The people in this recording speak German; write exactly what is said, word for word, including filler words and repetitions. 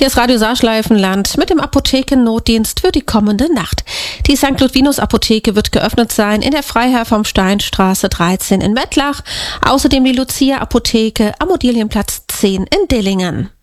Hier ist Radio Saarschleifenland mit dem Apothekennotdienst für die kommende Nacht. Die Sankt Ludwinus Apotheke wird geöffnet sein in der Freiherr vom Stein Straße dreizehn in Mettlach. Außerdem die Lucia Apotheke am Odilienplatz zehn in Dillingen.